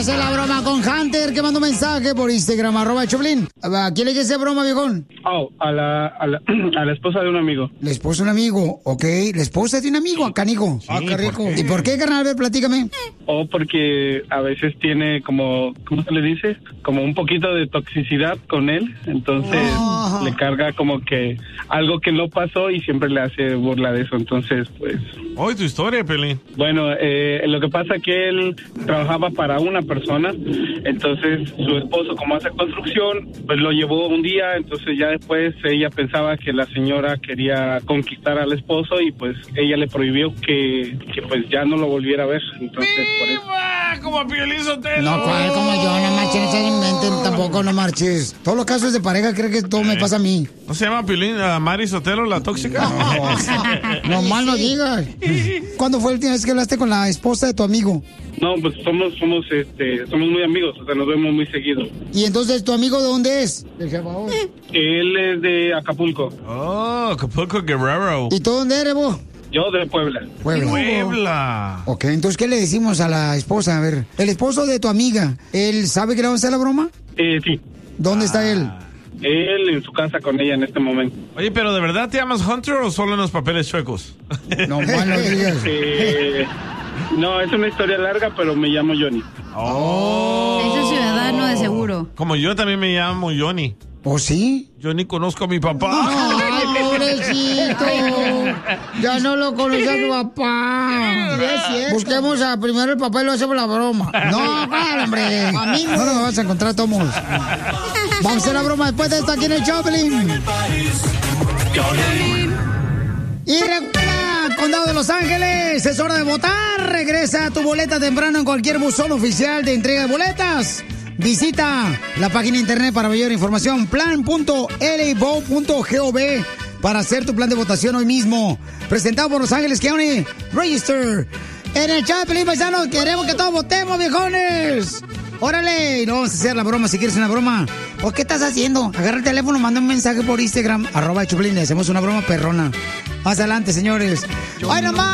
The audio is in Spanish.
hacer la broma con Hunter, que mandó un mensaje por Instagram, @Choplin. ¿A quién le quiere hacer broma, viejón? A la esposa de un amigo. La esposa de un amigo, ok. La esposa de un amigo, acá, Nico. Sí, qué rico. ¿Y por qué, carnal? A ver, platícame. Porque a veces tiene como, ¿cómo se le dice? Como un poquito de toxicidad con él. Entonces le carga como que algo que no pasó y siempre le hace burla de eso. Entonces, pues... Hoy tu historia, Pelín. Bueno, lo que pasa es que él trabajaba para una persona, entonces su esposo, como hace construcción, pues lo llevó un día, entonces ya después ella pensaba que la señora quería conquistar al esposo y pues ella le prohibió que pues ya no lo volviera a ver, entonces por eso. Como a Piolín Sotelo. No, ¿cuál? Como yo, no marches, no se inventen, tampoco no marches. Todos los casos de pareja creo que todo me pasa a mí. ¿No se llama Piolín Mari Sotelo, la tóxica? No mal no digas. ¿Cuándo fue la última vez que hablaste con la esposa de tu amigo? No, pues somos muy amigos, o sea, nos vemos muy seguido. ¿Y entonces tu amigo de dónde es? De El Salvador. Él es de Acapulco. Oh, Acapulco Guerrero. ¿Y tú dónde eres vos? Yo de Puebla. Puebla. Ok, entonces, ¿qué le decimos a la esposa? A ver, el esposo de tu amiga, ¿él sabe que le vamos a hacer la broma? Sí. ¿Dónde está él? Él en su casa con ella en este momento. Oye, pero ¿de verdad te llamas Hunter o solo en los papeles chuecos? No, malo digas. No, es una historia larga, pero me llamo Johnny. Es un ciudadano de seguro. Como yo también me llamo Johnny. ¿Oh, sí? Yo ni conozco a mi papá. Ay, pobrecito. Ya no lo conoce a tu papá. Busquemos primero el papá y lo hacemos la broma. No, claro, hombre. A mí no lo vas a encontrar, Tomos. Vamos a hacer la broma después de esto aquí en el Choplin. Y recuerda, Condado de Los Ángeles, es hora de votar. Regresa tu boleta temprano en cualquier buzón oficial de entrega de boletas. Visita la página de internet para mayor información, plan.lavote.gov, para hacer tu plan de votación hoy mismo. Presentado por Los Ángeles County Register. En el chat, Pelín Paisanos, queremos que todos votemos, viejones. ¡Órale! Y no vamos a hacer la broma si quieres una broma. ¿O qué estás haciendo? Agarra el teléfono, manda un mensaje por Instagram, @Choplin, le hacemos una broma perrona. Más adelante, señores. ¡Ay, nomás!